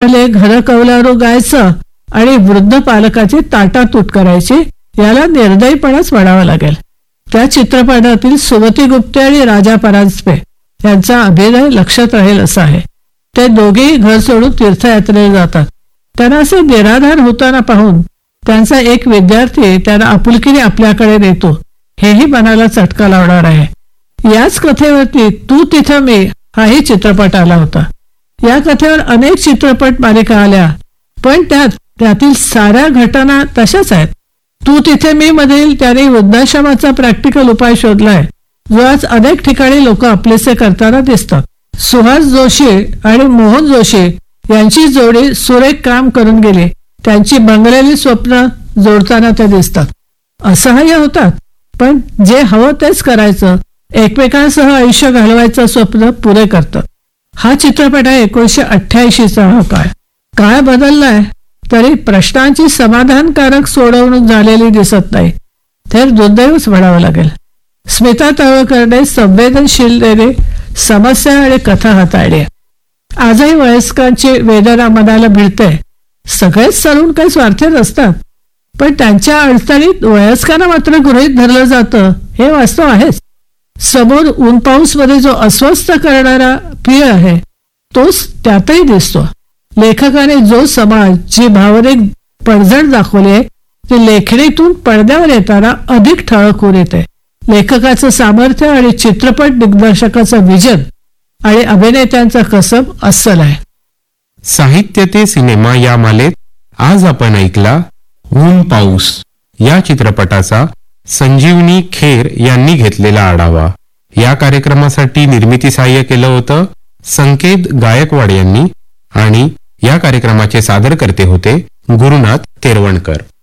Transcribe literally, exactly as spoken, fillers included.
घरातले घर कौलारू गायचं आणि वृद्ध पालकाची ताटातूट करायची, याला निर्दयीपणाच म्हणावा लागेल. त्या चित्रपटातील सुमती गुप्ते आणि राजा परांजपे यांचा अभिनय लक्षात राहील असा आहे. ते दोघेही घर सोडून तीर्थयात्रेला जातात. त्यांना असे निराधार होताना पाहून त्यांचा एक विद्यार्थी त्यांना आपुलकीने आपल्याकडे नेतो, हेही मनाला चटका लावणार आहे. याच कथेवरती तू तिथं मी हाही चित्रपट आला होता. या कथेवर अनेक चित्रपट मालिका आल्या, पण त्यात त्यातील साऱ्या घटना तशाच आहेत. तू तिथे मी मधील त्याने वृद्धाश्रमाचा प्रॅक्टिकल उपाय शोधलाय, जो आज अनेक ठिकाणी लोक आपलेसे करताना दिसतात. सुहास जोशी आणि मोहन जोशी यांची जोडी सुरेख काम करून गेली. त्यांची बंगलेली स्वप्न जोडताना ते दिसतात. असहाय्य होतात, पण जे हवं तेच करायचं, एकमेकांसह आयुष्य घालवायचं स्वप्न पुरे करतात. हा चित्रपट आहे एकोणीसशे अठ्ठ्याऐंशीचा. हा काळ काळ बदललाय तरी प्रश्नांची समाधानकारक सोडवणूक झालेली दिसत नाही. तर दुर्दैवच म्हणावं लागेल. स्मिता तळवळकरने संवेदनशीलतेने समस्या आणि कथा हाताळली. आजही वयस्कांची वेदना मनाला भिडते. सगळेच तरुण काही स्वार्थी नसतात, पण त्यांच्या अडचणीत वयस्कांना मात्र गृहीत धरलं जातं, हे वास्तव आहेच. समोर ऊन पाऊस मध्ये जो अस्वस्थ करणारा प्रिय आहे, तोच त्यातही दिसतो. लेखकाने जो समाज, जी भावनिक पडझड दाखवली आहे, ती लेखणीतून पडद्यावर येताना अधिक ठळक होऊन येते. लेखकाचं सामर्थ्य आणि चित्रपट दिग्दर्शकाचं विजन आणि अभिनेत्यांचा कसब अस्सल आहे. साहित्य ते सिनेमा या मालेत आज आपण ऐकला ऊन पाऊस या चित्रपटाचा संजीवनी खेर यांनी घेतलेला आढावा. या कार्यक्रमासाठी निर्मिती सहाय्य केलं होतं संकेत गायकवाड यांनी आणि या कार्यक्रमाचे सादरकर्ते होते गुरुनाथ तेरवणकर.